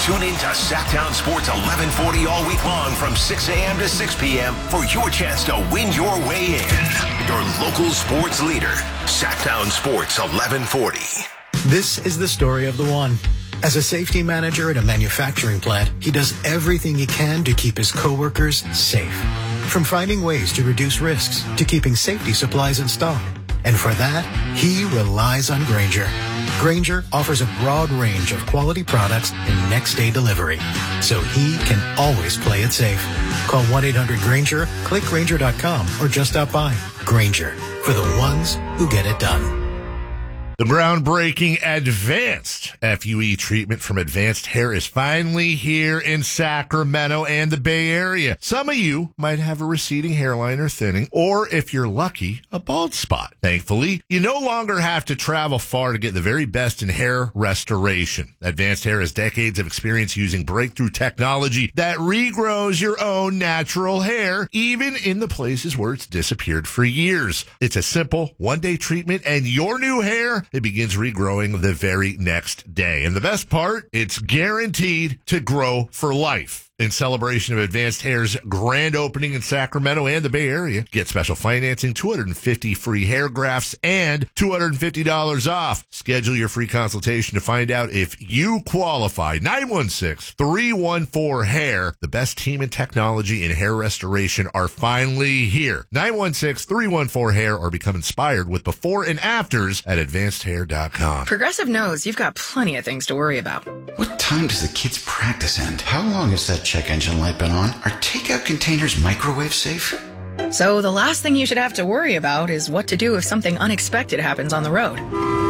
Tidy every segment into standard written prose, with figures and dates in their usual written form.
Tune in to Sacktown Sports 1140 all week long from 6 a.m. to 6 p.m. for your chance to win your way in. Your local sports leader, Sacktown Sports 1140. This is the story of the one. As a safety manager at a manufacturing plant, he does everything he can to keep his coworkers safe. From finding ways to reduce risks to keeping safety supplies in stock. And for that, he relies on Grainger. Grainger offers a broad range of quality products and next-day delivery, so he can always play it safe. Call 1-800-GRAINGER, click Grainger.com, or just stop by. Grainger, for the ones who get it done. The groundbreaking Advanced FUE treatment from Advanced Hair is finally here in Sacramento and the Bay Area. Some of you might have a receding hairline or thinning, or if you're lucky, a bald spot. Thankfully, you no longer have to travel far to get the very best in hair restoration. Advanced Hair has decades of experience using breakthrough technology that regrows your own natural hair, even in the places where it's disappeared for years. It's a simple one-day treatment, and your new hair, it begins regrowing the very next day. And the best part, it's guaranteed to grow for life. In celebration of Advanced Hair's grand opening in Sacramento and the Bay Area, get special financing, 250 free hair grafts, and $250 off. Schedule your free consultation to find out if you qualify. 916-314-HAIR. The best team in technology in hair restoration are finally here. 916-314-HAIR, or become inspired with before and afters at advancedhair.com. Progressive knows you've got plenty of things to worry about. What time does the kids' practice end? How long has that check engine light been on? Are takeout containers microwave safe? So the last thing you should have to worry about is what to do if something unexpected happens on the road.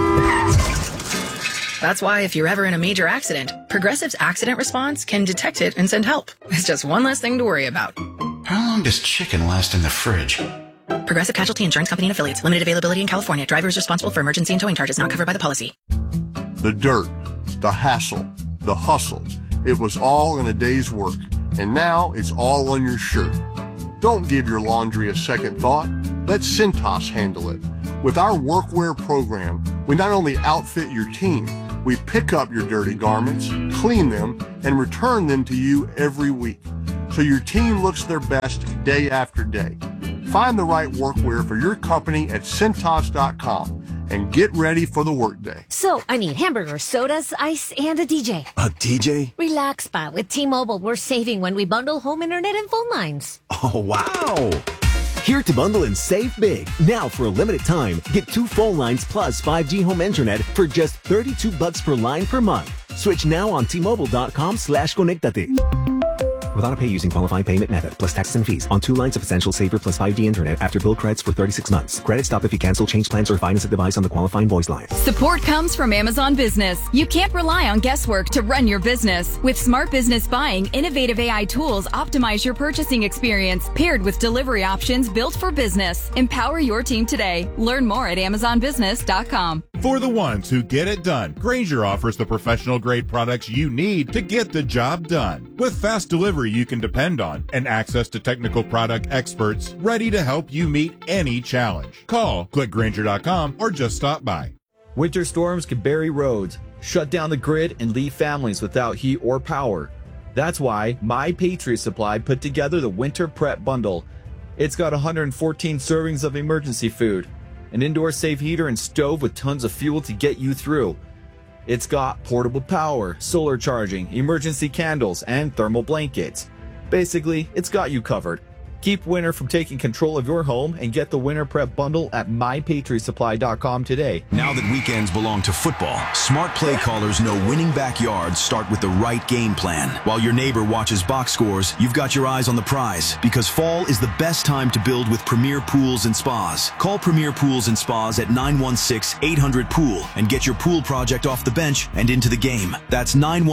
That's why if you're ever in a major accident, Progressive's accident response can detect it and send help. It's just one less thing to worry about. How long does chicken last in the fridge? Progressive Casualty Insurance Company and Affiliates. Limited availability in California. Driver is responsible for emergency and towing charges not covered by the policy. The dirt, the hassle, the hustle. It was all in a day's work, and now it's all on your shirt. Don't give your laundry a second thought. Let Cintas handle it. With our workwear program, we not only outfit your team, we pick up your dirty garments, clean them, and return them to you every week, so your team looks their best day after day. Find the right workwear for your company at Cintas.com. and get ready for the workday. So, I need hamburgers, sodas, ice, and a DJ. A DJ? Relax, pa. With T-Mobile, we're saving when we bundle home internet and phone lines. Oh, wow. Here to bundle and save big. Now, for a limited time, get 2 phone lines plus 5G home internet for just $32 per line per month. Switch now on T-Mobile.com/conectate. With auto-pay using qualifying payment method, plus taxes and fees, on 2 lines of Essential Saver plus 5G internet after bill credits for 36 months. Credit stop if you cancel, change plans, or finance a device on the qualifying voice line. Support comes from Amazon Business. You can't rely on guesswork to run your business. With smart business buying, innovative AI tools optimize your purchasing experience, paired with delivery options built for business. Empower your team today. Learn more at AmazonBusiness.com. For the ones who get it done, Grainger offers the professional-grade products you need to get the job done. With fast delivery you can depend on and access to technical product experts ready to help you meet any challenge. Call, click Grainger.com, or just stop by. Winter storms can bury roads, shut down the grid, and leave families without heat or power. That's why My Patriot Supply put together the Winter Prep Bundle. It's got 114 servings of emergency food, an indoor safe heater and stove with tons of fuel to get you through. It's got portable power, solar charging, emergency candles, and thermal blankets. Basically, it's got you covered. Keep winter from taking control of your home and get the Winter Prep Bundle at MyPatriotSupply.com today. Now that weekends belong to football, smart play callers know winning backyards start with the right game plan. While your neighbor watches box scores, you've got your eyes on the prize, because fall is the best time to build with Premier Pools and Spas. Call Premier Pools and Spas at 916-800-POOL and get your pool project off the bench and into the game. That's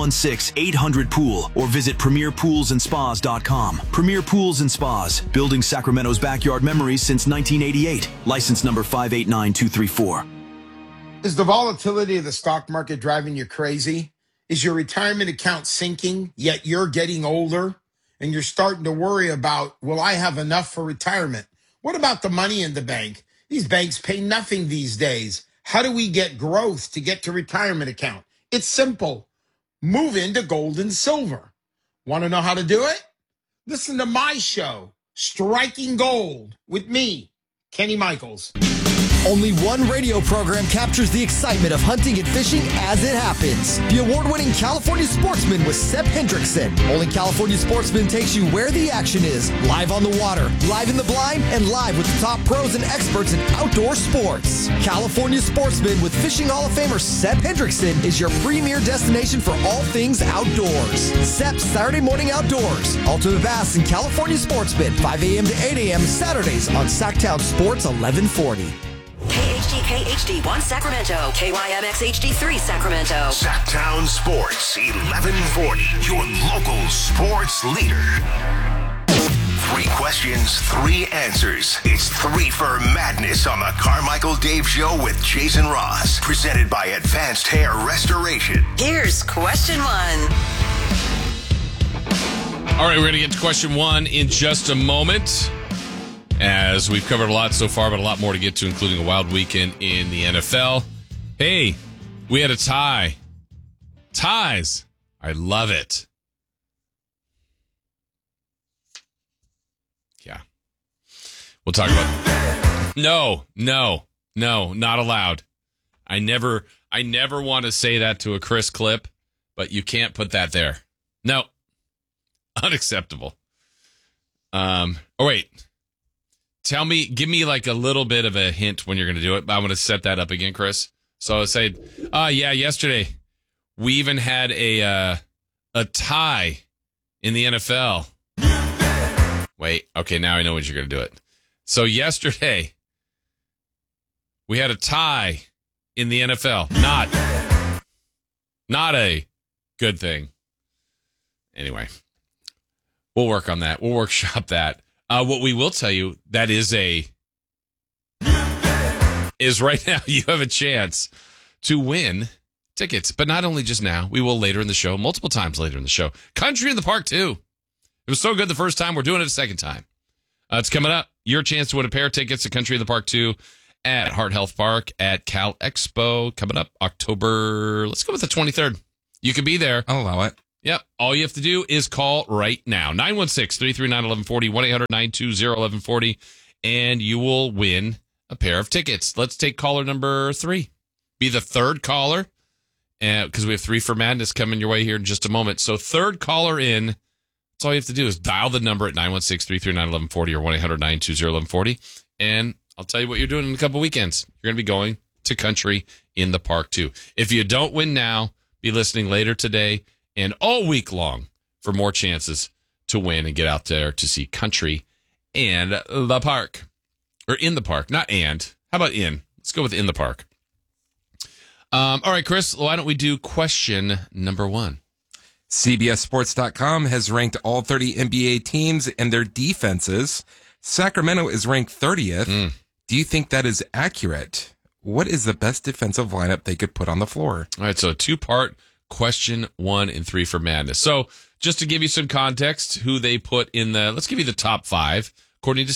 916-800-POOL, or visit PremierPoolsandSpas.com. Premier Pools and Spas, building Sacramento's backyard memories since 1988. License number 589234. Is the volatility of the stock market driving you crazy? Is your retirement account sinking, yet you're getting older and you're starting to worry about, will I have enough for retirement? What about the money in the bank? These banks pay nothing these days. How do we get growth to get to retirement account? It's simple. move into gold and silver. Want to know how to do it? Listen to my show, Striking Gold, with me, Kenny Michaels. Only one radio program captures the excitement of hunting and fishing as it happens. The award-winning California Sportsman with Sep Hendrickson. Only California Sportsman takes you where the action is. Live on the water, live in the blind, and live with the top pros and experts in outdoor sports. California Sportsman with Fishing Hall of Famer Sep Hendrickson is your premier destination for all things outdoors. Sep's Saturday Morning Outdoors. Ultimate Bass and California Sportsman, 5 a.m. to 8 a.m. Saturdays on Sacktown Sports 1140. KHD1 Sacramento, KYMX HD3 Sacramento. Sacktown Sports 1140, your local sports leader. 3 questions, 3 answers. It's 3 for Madness on the Carmichael Dave Show with Jason Ross. Presented by Advanced Hair Restoration. Here's question 1. All right, we're going to get to question 1 in just a moment, as we've covered a lot so far, but a lot more to get to, including a wild weekend in the NFL. Hey, we had a tie. Ties. I love it. Yeah. We'll talk about... No, not allowed. I never want to say that to a Chris clip, but you can't put that there. No. Unacceptable. Oh, wait. Give me like a little bit of a hint when you're going to do it. I'm going to set that up again, Chris. So I say, yesterday we even had a tie in the NFL. Wait, okay, now I know when you're going to do it. So yesterday we had a tie in the NFL. Not a good thing. Anyway, we'll work on that. We'll workshop that. What we will tell you, that is right now you have a chance to win tickets. But not only just now, we will later in the show, multiple times later in the show. Country in the Park, too. It was so good the first time, we're doing it a second time. It's coming up. Your chance to win a pair of tickets to Country in the Park, too, at Heart Health Park at Cal Expo. Coming up October, let's go with the 23rd. You can be there. I'll allow it. Yep. All you have to do is call right now. 916-339-1140, 1-800-920-1140, and you will win a pair of tickets. Let's take caller number 3. Be the third caller, because we have 3 for Madness coming your way here in just a moment. So third caller in, that's all you have to do is dial the number at 916-339-1140 or 1-800-920-1140, and I'll tell you what you're doing in a couple weekends. You're going to be going to Country in the Park, too. If you don't win now, be listening later today and all week long for more chances to win and get out there to see Country and the Park. Or in the park, not and. How about in? Let's go with in the park. All right, Chris, why don't we do question number 1? CBSSports.com has ranked all 30 NBA teams and their defenses. Sacramento is ranked 30th. Do you think that is accurate? What is the best defensive lineup they could put on the floor? All right, so a 2-part question 1 and 3 for Madness. So just to give you some context, who they put in let's give you the top 5, according to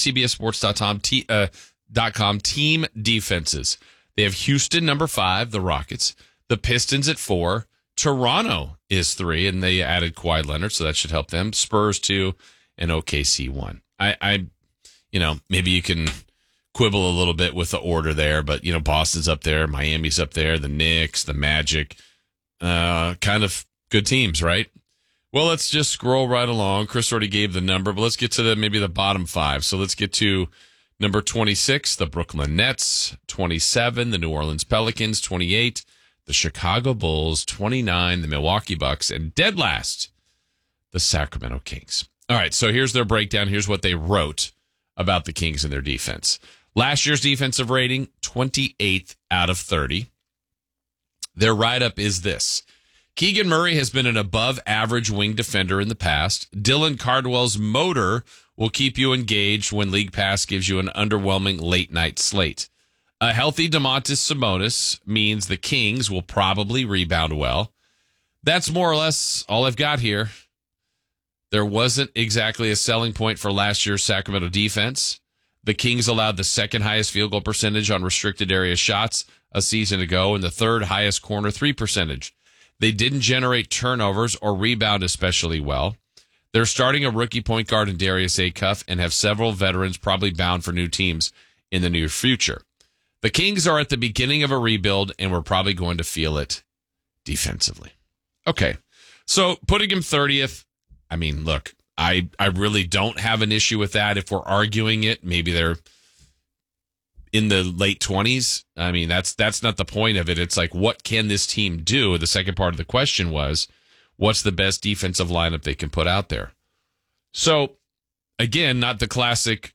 CBSSports.com team defenses. They have Houston number 5, the Rockets, the Pistons at 4, Toronto is 3, and they added Kawhi Leonard, so that should help them. Spurs 2, and OKC 1. I maybe you can quibble a little bit with the order there, but Boston's up there, Miami's up there, the Knicks, the Magic. Kind of good teams, right? Well, let's just scroll right along. Chris already gave the number, but let's get to maybe the bottom 5. So let's get to number 26, the Brooklyn Nets, 27, the New Orleans Pelicans, 28, the Chicago Bulls, 29, the Milwaukee Bucks, and dead last, the Sacramento Kings. All right, so here's their breakdown. Here's what they wrote about the Kings and their defense. Last year's defensive rating, 28th out of 30. Their write-up is this. Keegan Murray has been an above-average wing defender in the past. Dylan Cardwell's motor will keep you engaged when League Pass gives you an underwhelming late-night slate. A healthy Domantas Sabonis means the Kings will probably rebound well. That's more or less all I've got here. There wasn't exactly a selling point for last year's Sacramento defense. The Kings allowed the second highest field goal percentage on restricted area shots a season ago and the third highest corner 3 percentage. They didn't generate turnovers or rebound especially well. They're starting a rookie point guard in Darius Acuff and have several veterans probably bound for new teams in the near future. The Kings are at the beginning of a rebuild, and we're probably going to feel it defensively. Okay, so putting him 30th, I mean, look, I really don't have an issue with that. If we're arguing it, maybe they're in the late 20s. I mean, that's not the point of it. It's like, what can this team do? The second part of the question was, what's the best defensive lineup they can put out there? So, again, not the classic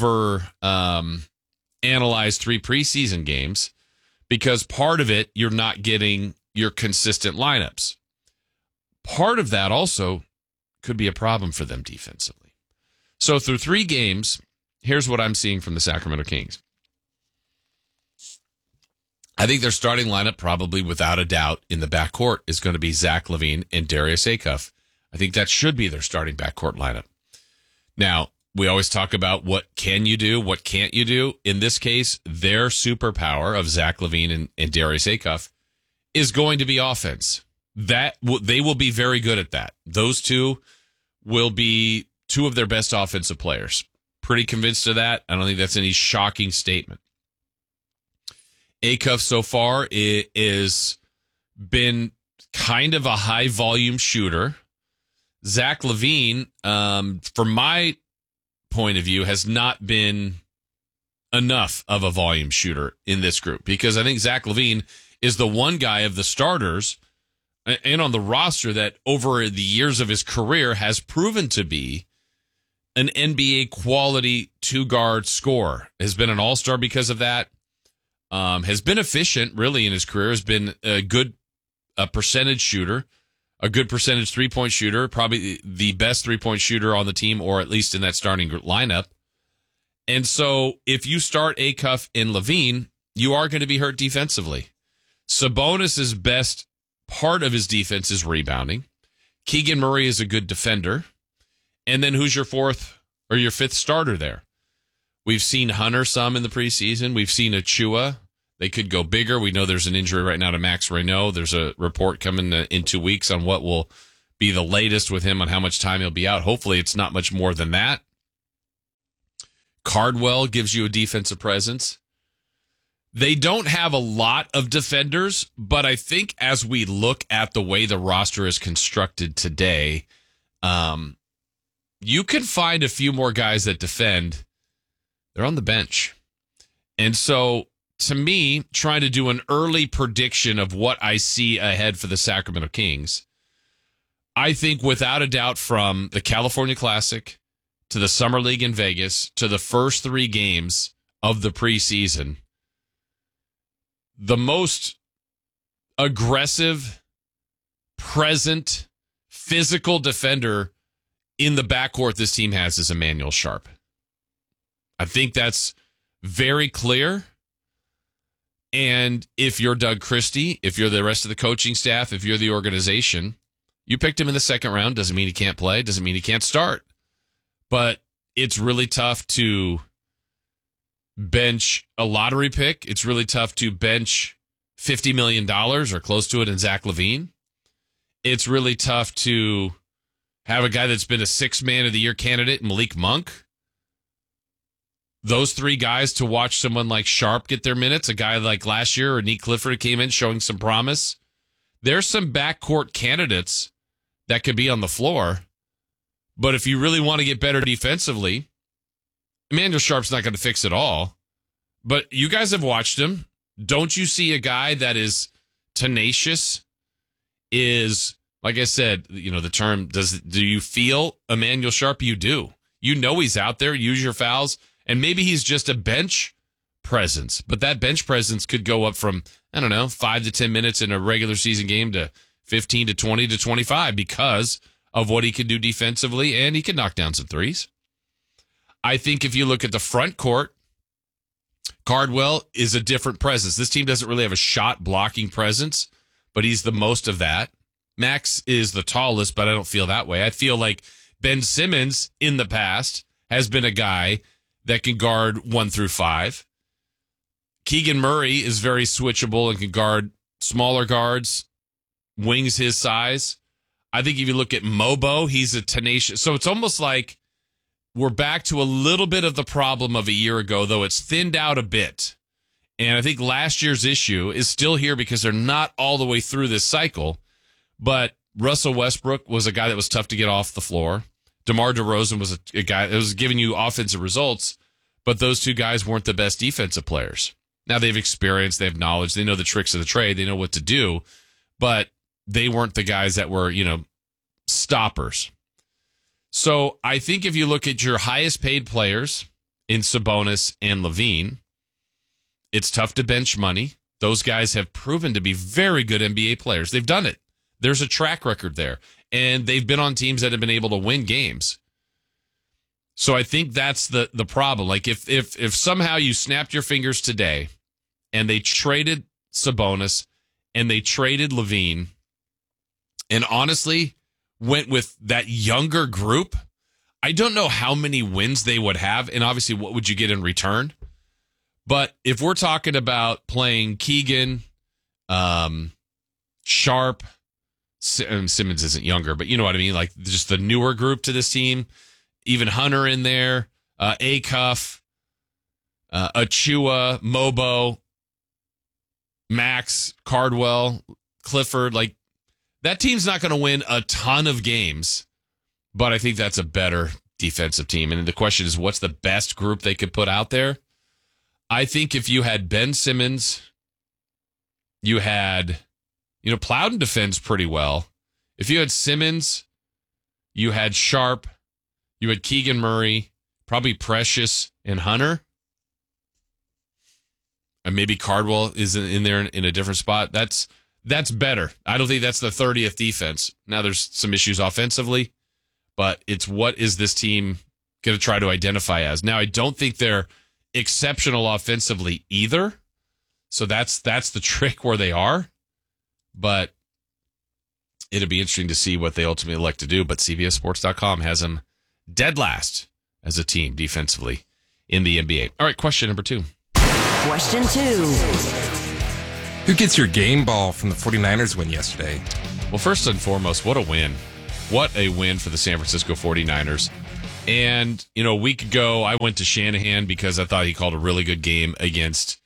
analyzed 3 preseason games, because part of it, you're not getting your consistent lineups. Part of that also could be a problem for them defensively. So through 3 games, here's what I'm seeing from the Sacramento Kings. I think their starting lineup, probably without a doubt, in the backcourt is going to be Zach LaVine and Darius Acuff. I think that should be their starting backcourt lineup. Now, we always talk about what can you do, what can't you do. In this case, their superpower of Zach LaVine and Darius Acuff is going to be offense. They will be very good at that. Those two will be 2 of their best offensive players. Pretty convinced of that. I don't think that's any shocking statement. Acuff so far is been kind of a high volume shooter. Zach LaVine, from my point of view, has not been enough of a volume shooter in this group, because I think Zach LaVine is the one guy of the starters and on the roster that over the years of his career has proven to be an NBA quality 2-guard scorer. Has been an all-star because of that. Has been efficient really in his career, has been a good percentage shooter, a good percentage 3-point shooter, probably the best 3-point shooter on the team, or at least in that starting lineup. And so if you start Acuff and LaVine, you are going to be hurt defensively. Sabonis' best part of his defense is rebounding. Keegan Murray is a good defender. And then who's your 4th or your 5th starter there? We've seen Hunter some in the preseason. We've seen Achua. They could go bigger. We know there's an injury right now to Max Reynaud. There's a report coming in 2 weeks on what will be the latest with him on how much time he'll be out. Hopefully it's not much more than that. Cardwell gives you a defensive presence. They don't have a lot of defenders, but I think as we look at the way the roster is constructed today, you can find a few more guys that defend. They're on the bench. And so, to me, trying to do an early prediction of what I see ahead for the Sacramento Kings, I think without a doubt from the California Classic to the Summer League in Vegas to the first 3 games of the preseason, the most aggressive, present, physical defender in the backcourt this team has is Emmanuel Sharp. I think that's very clear. And if you're Doug Christie, if you're the rest of the coaching staff, if you're the organization, you picked him in the 2nd round. Doesn't mean he can't play. Doesn't mean he can't start. But it's really tough to bench a lottery pick. It's really tough to bench $50 million or close to it in Zach LaVine. It's really tough to have a guy that's been a 6th man of the year candidate, Malik Monk. Those 3 guys to watch someone like Sharp get their minutes, a guy like last year or Nick Clifford came in showing some promise. There's some backcourt candidates that could be on the floor. But if you really want to get better defensively, Emmanuel Sharp's not going to fix it all. But you guys have watched him. Don't you see a guy that is tenacious, is, like I said, you know, the term, do you feel Emmanuel Sharp? You do. You know he's out there. Use your fouls. And maybe he's just a bench presence, but that bench presence could go up from, 5 to 10 minutes in a regular season game to 15 to 20 to 25 because of what he can do defensively, and he can knock down some threes. I think if you look at the front court, Cardwell is a different presence. This team doesn't really have a shot blocking presence, but he's the most of that. Max is the tallest, but I don't feel that way. I feel like Ben Simmons in the past has been a guy that can guard 1 through 5. Keegan Murray is very switchable and can guard smaller guards wings his size. I think if you look at Mobo, he's a tenacious. So it's almost like we're back to a little bit of the problem of a year ago, though it's thinned out a bit. And I think last year's issue is still here because they're not all the way through this cycle. But Russell Westbrook was a guy that was tough to get off the floor. DeMar DeRozan was a guy that was giving you offensive results, but those two guys weren't the best defensive players. Now they've experienced, they have knowledge, they know the tricks of the trade, they know what to do, but they weren't the guys that were, stoppers. So I think if you look at your highest paid players in Sabonis and LaVine, it's tough to bench money. Those guys have proven to be very good NBA players. They've done it. There's a track record there. And they've been on teams that have been able to win games. So I think that's the problem. Like if somehow you snapped your fingers today and they traded Sabonis and they traded LaVine and honestly went with that younger group, I don't know how many wins they would have. And obviously, what would you get in return? But if we're talking about playing Keegan, Sharp, Simmons isn't younger, but you know what I mean? Like just the newer group to this team, even Hunter in there, Acuff, Achua, Mobo, Max, Cardwell, Clifford. Like that team's not going to win a ton of games, but I think that's a better defensive team. And the question is, what's the best group they could put out there? I think if you had Ben Simmons, you had, Plowden defends pretty well. If you had Simmons, you had Sharp, you had Keegan Murray, probably Precious and Hunter. And maybe Cardwell is in there in a different spot. That's better. I don't think that's the 30th defense. Now there's some issues offensively, but it's what is this team going to try to identify as? Now I don't think they're exceptional offensively either. So that's the trick where they are. But it'll be interesting to see what they ultimately elect to do. But CBSSports.com has them dead last as a team defensively in the NBA. All right, question number 2. Question 2. Who gets your game ball from the 49ers win yesterday? Well, first and foremost, what a win. What a win for the San Francisco 49ers. And, a week ago, I went to Shanahan because I thought he called a really good game against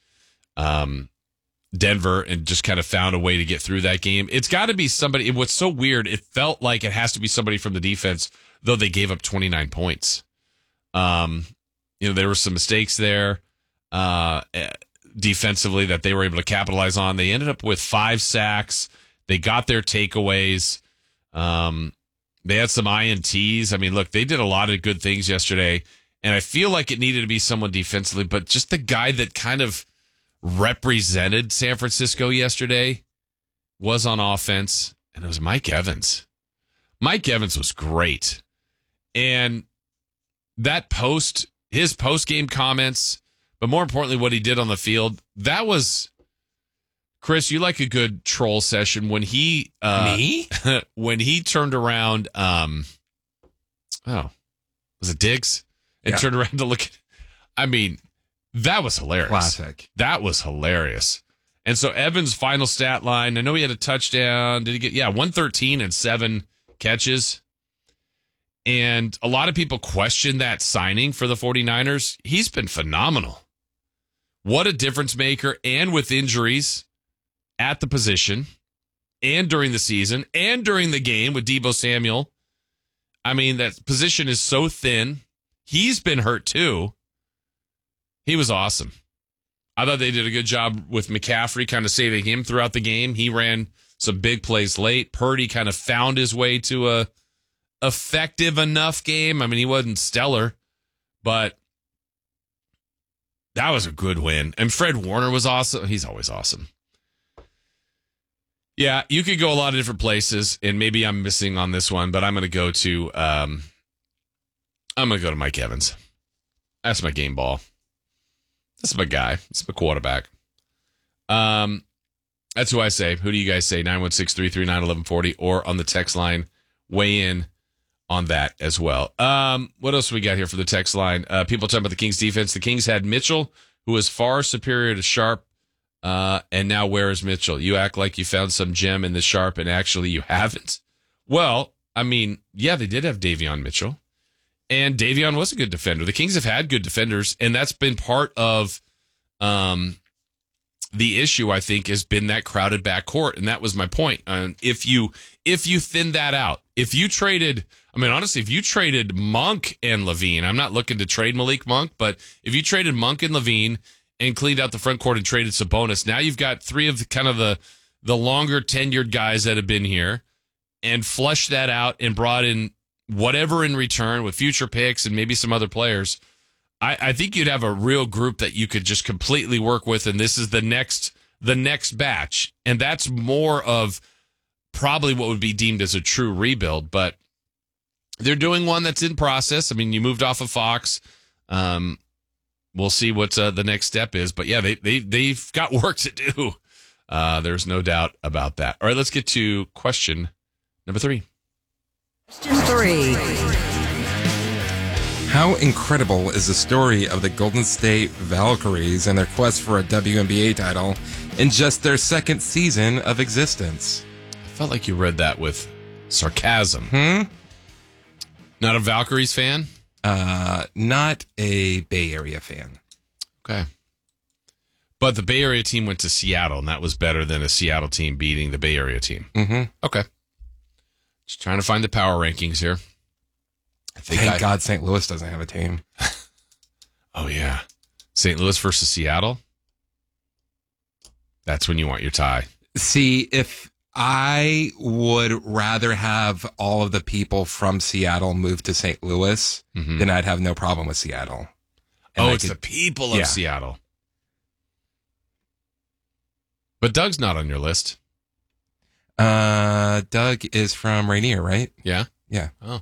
Denver and just kind of found a way to get through that game. It's got to be somebody. What's so weird, it felt like it has to be somebody from the defense, though they gave up 29 points. There were some mistakes there defensively that they were able to capitalize on. They ended up with 5 sacks. They got their takeaways. They had some INTs. I mean, look, they did a lot of good things yesterday, and I feel like it needed to be someone defensively, but just the guy that kind of represented San Francisco yesterday was on offense, and it was Mike Evans. Mike Evans was great. And that his post-game comments, but more importantly, what he did on the field, that was, Chris, you like a good troll session when he me when he turned around. Was it Diggs? And turned around to look at. I mean, that was hilarious. Classic. That was hilarious. And so Evans' final stat line. I know he had a touchdown. Did he get 113 and 7 catches? And a lot of people question that signing for the 49ers. He's been phenomenal. What a difference maker, and with injuries at the position, and during the season, and during the game with Deebo Samuel. I mean, that position is so thin. He's been hurt too. He was awesome. I thought they did a good job with McCaffrey, kind of saving him throughout the game. He ran some big plays late. Purdy kind of found his way to a effective enough game. I mean, he wasn't stellar, but that was a good win. And Fred Warner was awesome. He's always awesome. Yeah, you could go a lot of different places, and maybe I'm missing on this one, but I'm going to go to Mike Evans. That's my game ball. That's my guy. That's my quarterback. That's who I say. Who do you guys say? 916-339-1140 or on the text line. Weigh in on that as well. What else we got here for the text line? People talking about the Kings defense. The Kings had Mitchell, who was far superior to Sharp, And now where is Mitchell? You act like you found some gem in the Sharp, and actually you haven't. Well, I mean, yeah, they did have Davion Mitchell, and Davion was a good defender. The Kings have had good defenders, and that's been part of the issue, I think, has been that crowded backcourt, and that was my point. If you thin that out, if you traded Monk and Levine, I'm not looking to trade Malik Monk, but if you traded Monk and Levine and cleaned out the front court and traded Sabonis, now you've got three of the longer tenured guys that have been here, and flushed that out and brought in whatever in return with future picks and maybe some other players. I think you'd have a real group that you could just completely work with, and this is the next batch. And that's more of probably what would be deemed as a true rebuild. But they're doing one that's in process. I mean, you moved off of Fox. We'll see what the next step is. But, yeah, they've got work to do. There's no doubt about that. All right, let's get to question number 3. Question 3. How incredible is the story of the Golden State Valkyries and their quest for a WNBA title in just their second season of existence? I felt like you read that with sarcasm. Not a Valkyries fan? Not a Bay Area fan. Okay. But the Bay Area team went to Seattle, and that was better than a Seattle team beating the Bay Area team. Mm-hmm. Okay. Just trying to find the power rankings here. Thank God St. Louis doesn't have a team. Oh, yeah. St. Louis versus Seattle? That's when you want your tie. See, if I would rather have all of the people from Seattle move to St. Louis, then I'd have no problem with Seattle. And it's the people of Seattle. But Doug's not on your list. Doug is from Rainier, right? Yeah? Yeah. Oh.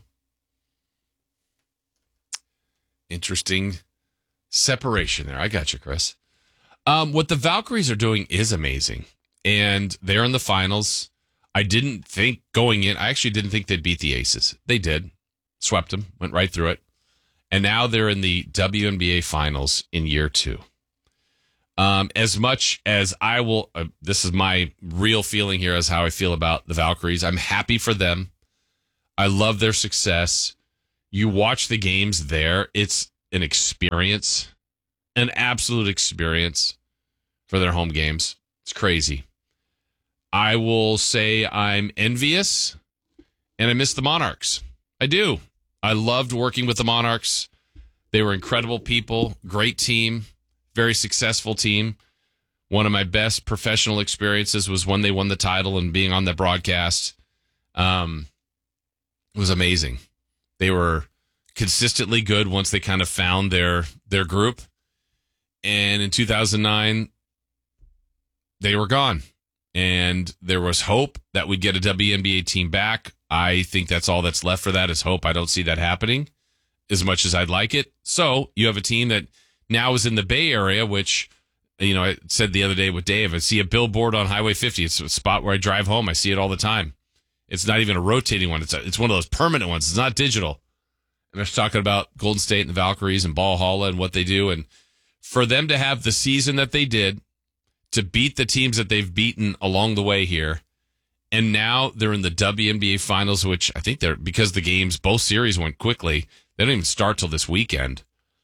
Interesting separation there. I got you, Chris. What the Valkyries are doing is amazing. And they're in the finals. I actually didn't think they'd beat the Aces. They did. Swept them, went right through it. And now they're in the WNBA finals in year 2. As much as I will, this is my real feeling here as how I feel about the Valkyries. I'm happy for them. I love their success. You watch the games there, it's an experience, an absolute experience for their home games. It's crazy. I will say I'm envious, and I miss the Monarchs. I do. I loved working with the Monarchs. They were incredible people, great team, very successful team. One of my best professional experiences was when they won the title and being on the broadcast. It was amazing. They were consistently good once they kind of found their group. And in 2009, they were gone. And there was hope that we'd get a WNBA team back. I think that's all that's left for that is hope. I don't see that happening as much as I'd like it. So you have a team that now is in the Bay Area, which, I said the other day with Dave, I see a billboard on Highway 50. It's a spot where I drive home. I see it all the time. It's not even a rotating one. It's one of those permanent ones. It's not digital. And they're talking about Golden State and the Valkyries and Valhalla and what they do. And for them to have the season that they did, to beat the teams that they've beaten along the way here, and now they're in the WNBA finals, which I think because the games, both series went quickly. They don't even start till this weekend.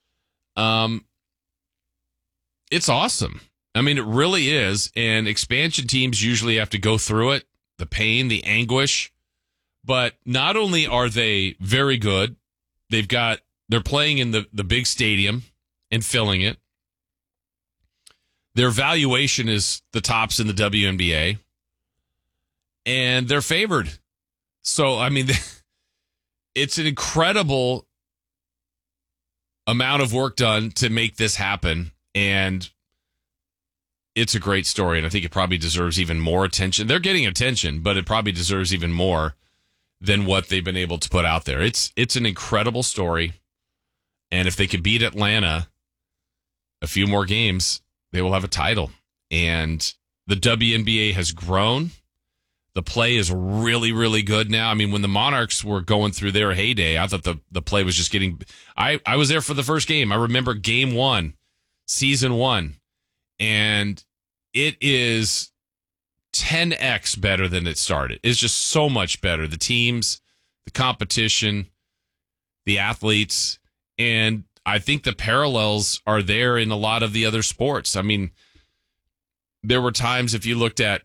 It's awesome. I mean, it really is. And expansion teams usually have to go through it, the pain, the anguish. But not only are they very good, they're playing in the big stadium and filling it. Their valuation is the tops in the WNBA. And they're favored. So, I mean, it's an incredible amount of work done to make this happen. And it's a great story. And I think it probably deserves even more attention. They're getting attention, but it probably deserves even more than what they've been able to put out there. It's an incredible story. And if they could beat Atlanta a few more games, they will have a title. And the WNBA has grown. The play is really, really good now. I mean, when the Monarchs were going through their heyday, I thought the play was just getting... I was there for the first game. I remember game 1, season 1. And it is 10x better than it started. It's just so much better. The teams, the competition, the athletes, and I think the parallels are there in a lot of the other sports. I mean, there were times if you looked at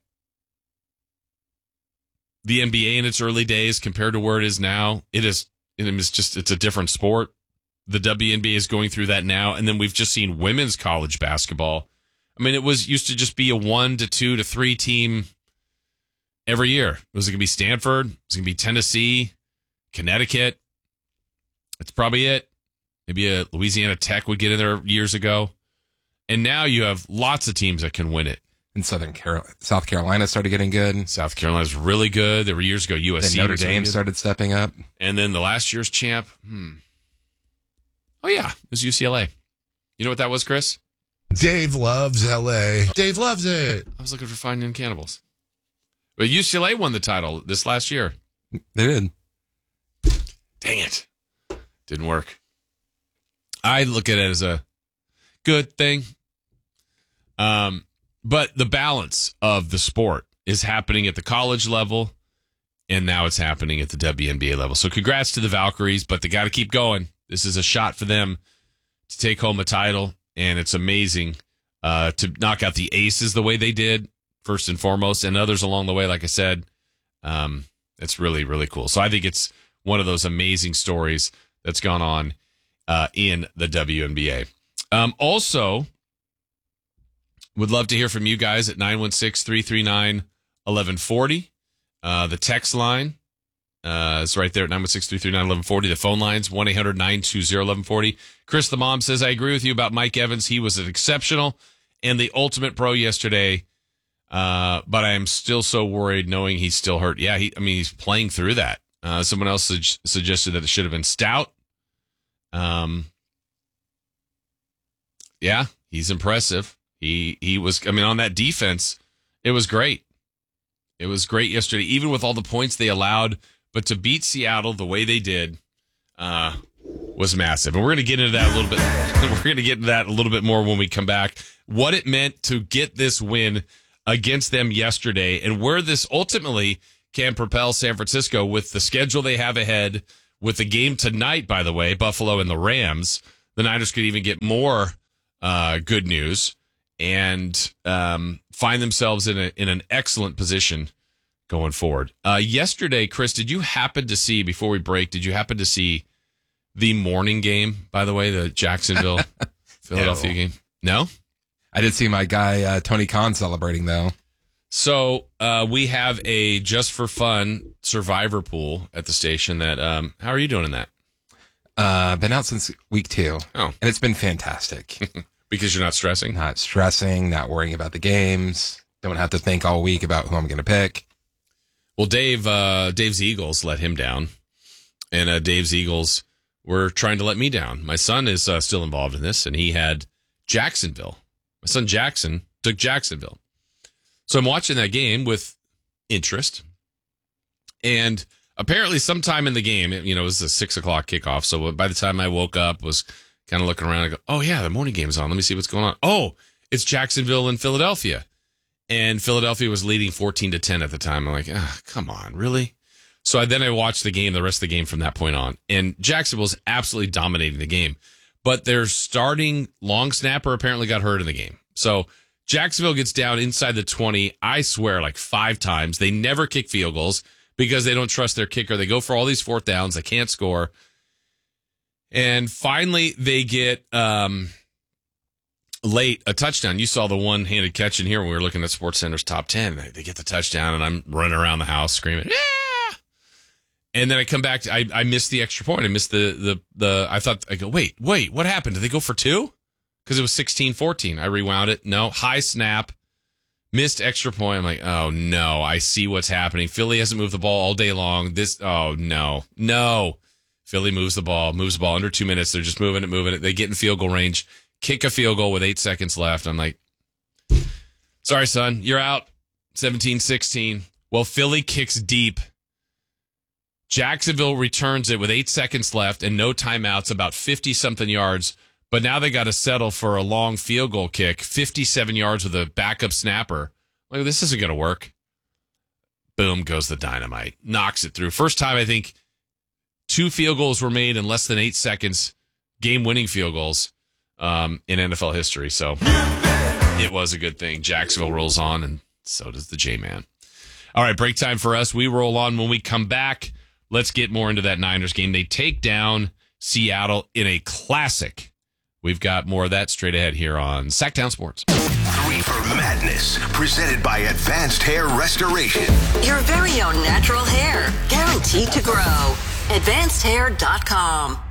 the NBA in its early days compared to where it is now, it's a different sport. The WNBA is going through that now, and then we've just seen women's college basketball. I mean, used to just be a 1 to 2 to 3 team every year. Was it going to be Stanford? Was it going to be Tennessee, Connecticut? That's probably it. Maybe a Louisiana Tech would get in there years ago. And now you have lots of teams that can win it. And South Carolina started getting good. South Carolina's really good. There were years ago USC. Then Notre Dame started stepping up. And then the last year's champ. Oh, yeah. It was UCLA. You know what that was, Chris? Dave loves LA. Dave loves it. I was looking for Fine Young Cannibals. But UCLA won the title this last year. They did. Dang it. Didn't work. I look at it as a good thing. But the balance of the sport is happening at the college level, and now it's happening at the WNBA level. So congrats to the Valkyries, but they got to keep going. This is a shot for them to take home a title, and it's amazing to knock out the Aces the way they did, first and foremost, and others along the way, like I said. It's really, really cool. So I think it's one of those amazing stories that's gone on in the WNBA. Also, would love to hear from you guys at 916-339-1140. The text line is right there at 916-339-1140. The phone line's 1-800-920-1140. Chris the Mom says, I agree with you about Mike Evans. He was an exceptional and the ultimate pro yesterday, but I am still so worried knowing he's still hurt. Yeah, he's playing through that. Someone else suggested that it should have been Stout. Yeah, he's impressive. He was, on that defense, it was great. It was great yesterday, even with all the points they allowed. But to beat Seattle the way they did was massive. And we're going to get into that a little bit. We're going to get into that a little bit more when we come back. What it meant to get this win against them yesterday, and where this ultimately can propel San Francisco with the schedule they have ahead, with the game tonight, by the way, Buffalo and the Rams. The Niners could even get more good news and find themselves in an excellent position going forward. Yesterday, Chris, did you happen to see, before we break, the morning game, by the way, the Jacksonville, Philadelphia game? No? I did see my guy, Tony Khan, celebrating, though. So we have a just for fun survivor pool at the station that, how are you doing in that? Been out since week 2. Oh. And it's been fantastic. Because you're not stressing? Not stressing, not worrying about the games. Don't have to think all week about who I'm going to pick. Well, Dave's Eagles let him down. And Dave's Eagles were trying to let me down. My son is still involved in this, and he had Jacksonville. My son Jackson took Jacksonville. So I'm watching that game with interest. And apparently sometime in the game, it was a 6 o'clock kickoff. So by the time I woke up, was kind of looking around, I go, oh yeah, the morning game's on. Let me see what's going on. Oh, it's Jacksonville and Philadelphia. And Philadelphia was leading 14-10 at the time. I'm like, come on, really? So I watched the rest of the game from that point on. And Jacksonville's absolutely dominating the game. But their starting long snapper apparently got hurt in the game. So Jacksonville gets down inside the 20, I swear, like 5 times. They never kick field goals because they don't trust their kicker. They go for all these 4th downs. They can't score. And finally, they get late a touchdown. You saw the one-handed catch in here when we were looking at SportsCenter's top 10. They get the touchdown, and I'm running around the house screaming, yeah! And then I come back. I missed the extra point. I missed the I thought, I go, wait, what happened? Did they go for 2? Because it was 16-14. I rewound it. No, high snap, missed extra point. I'm like, oh, no, I see what's happening. Philly hasn't moved the ball all day long. Oh, no. Philly moves the ball under 2 minutes. They're just moving it. They get in field goal range, kick a field goal with 8 seconds left. I'm like, sorry, son, you're out. 17-16. Well, Philly kicks deep. Jacksonville returns it with 8 seconds left and no timeouts, about 50-something yards But now they got to settle for a long field goal kick, 57 yards with a backup snapper. Like, this isn't going to work. Boom goes the dynamite. Knocks it through. First time, I think, 2 field goals were made in less than 8 seconds. Game-winning field goals in NFL history. So it was a good thing. Jacksonville rolls on, and so does the J-Man. All right, break time for us. We roll on. When we come back, let's get more into that Niners game. They take down Seattle in a classic. We've got more of that straight ahead here on Sacktown Sports. Reefer Madness, presented by Advanced Hair Restoration. Your very own natural hair, guaranteed to grow. AdvancedHair.com.